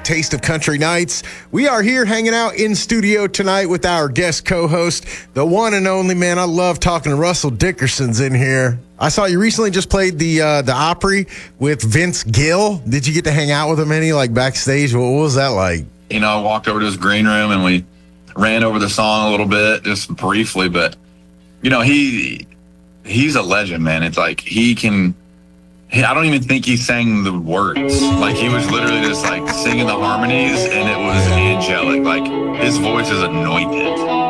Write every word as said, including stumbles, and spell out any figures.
Taste of Country Nights. We are here hanging out in studio tonight with our guest co-host, the one and only, man. I love talking to Russell Dickerson's in here. I saw you recently just played the uh, the Opry with Vince Gill. Did you get to hang out with him any, like, backstage? What was that like? You know, I walked over to his green room and we ran over the song a little bit, just briefly. But, you know, he he's a legend, man. It's like he can... I don't even think he sang the words. Like, he was literally just, like, singing the harmonies, and it was angelic. Like, his voice is anointed.